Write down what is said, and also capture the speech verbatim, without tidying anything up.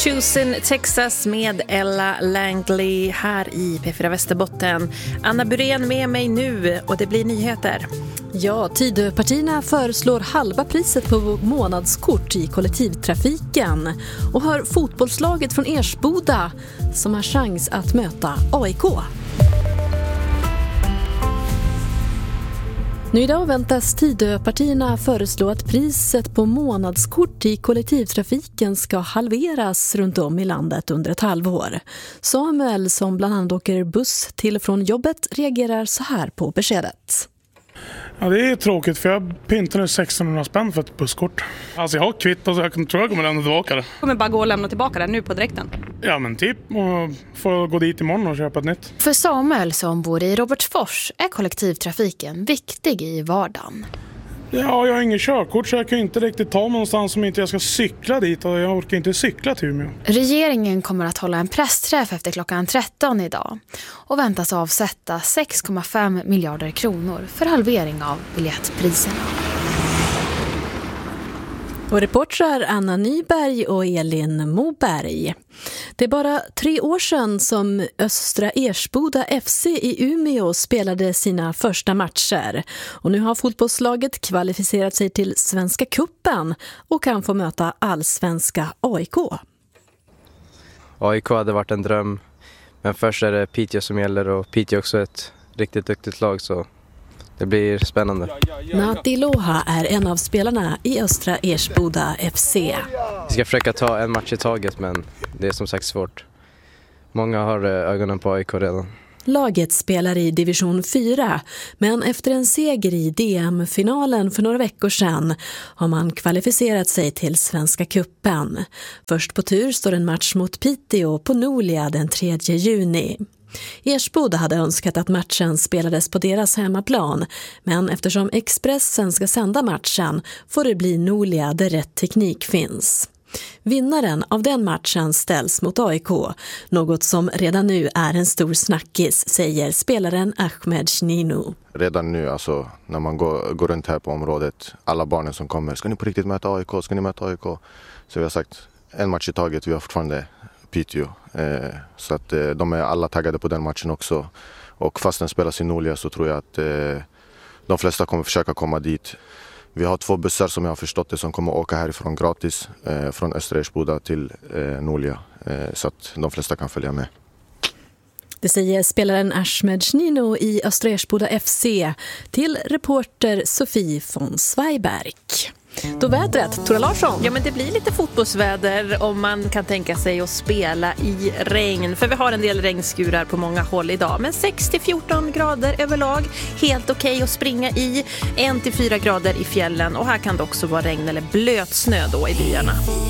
Choosing Texas med Ella Langley här i P fyra Västerbotten. Anna Burén med mig nu och det blir nyheter. Ja, Tidöpartierna föreslår halva priset på månadskort i kollektivtrafiken och har fotbollslaget från Ersboda som har chans att möta A I K. Nu idag väntas Tidöpartierna föreslå att priset på månadskort i kollektivtrafiken ska halveras runt om i landet under ett halvår. Samuel, som bland annat åker buss till och från jobbet, reagerar så här på beskedet. Ja, det är tråkigt för jag pintar nu sextonhundra spänn för ett busskort. Alltså jag har kvittat så jag kan, tror jag kommer lämna tillbaka det. Kommer bara gå och lämna tillbaka det nu på direkten? Ja men typ, och får gå dit imorgon och köpa ett nytt. För Samuel som bor i Robertsfors är kollektivtrafiken viktig i vardagen. Ja, jag har ingen körkort så jag kan inte riktigt ta mig någonstans som inte jag ska cykla dit och jag orkar inte cykla till Umeå. Regeringen kommer att hålla en pressträff efter klockan tretton idag och väntas avsätta sex komma fem miljarder kronor för halvering av biljettpriserna. Och reportrar Anna Nyberg och Elin Moberg. Det är bara tre år sedan som Östra Ersboda F C i Umeå spelade sina första matcher. Och nu har fotbollslaget kvalificerat sig till Svenska Cupen och kan få möta allsvenska A I K. A I K hade varit en dröm, men först är det Piteå som gäller och Piteå är också ett riktigt duktigt lag så det blir spännande. Nati Loha är en av spelarna i Östra Ersboda F C. Vi ska försöka ta en match i taget men det är som sagt svårt. Många har ögonen på A I K redan. Laget spelar i division fyra, men efter en seger i D M-finalen för några veckor sedan har man kvalificerat sig till Svenska Cupen. Först på tur står en match mot Piteå på Nolia den tredje juni. Ersboda hade önskat att matchen spelades på deras hemmaplan, men eftersom Expressen ska sända matchen får det bli Nolia där rätt teknik finns. Vinnaren av den matchen ställs mot A I K, något som redan nu är en stor snackis, säger spelaren Ahmed Shninu. Redan nu, alltså, när man går, går runt här på området, alla barnen som kommer, ska ni på riktigt möta A I K, ska ni möta A I K? Så vi har sagt en match i taget, vi har fortfarande Piteå. Eh, så att eh, de är alla taggade på den matchen också. Och fast den spelas i Nolia så tror jag att eh, de flesta kommer försöka komma dit. Vi har två bussar som jag har förstått det som kommer åka härifrån gratis eh, från Östra Ersboda till eh, Nolia. Eh, så att de flesta kan följa med. Det säger spelaren Ahmed Shnino i Östra Ersboda F C till reporter Sofie von Zweiberg. Då vädret, Tora Larsson. Ja, men det blir lite fotbollsväder om man kan tänka sig att spela i regn. För vi har en del regnskurar på många håll idag. Men sex till fjorton grader överlag. Helt okej okay att springa i. en till fyra grader i fjällen. Och här kan det också vara regn eller blötsnö då i byarna.